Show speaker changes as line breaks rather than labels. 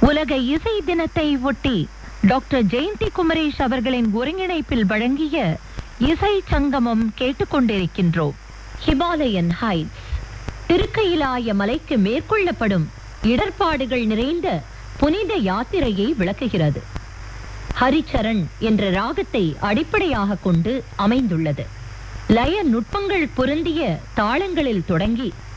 உலக இசை தினத்தை ஒட்டி டாக்டர் ஜெயந்தி குமரேஷ் அவர்களின் ஒருங்கிணைப்பில் வழங்கிய இசை சங்கமம் கேட்டுக்கொண்டிருக்கின்றோம். ஹிமாலயன் ஹைட்ஸ் திருக்கையிலாய மலைக்கு மேற்கொள்ளப்படும் இடர்பாடுகள் நிறைந்த புனித யாத்திரையை விளக்குகிறது. ஹரிச்சரண் என்ற ராகத்தை அடிப்படையாக கொண்டு அமைந்துள்ளது. லய நுட்பங்கள் பொருந்திய தாளங்களில் தொடங்கி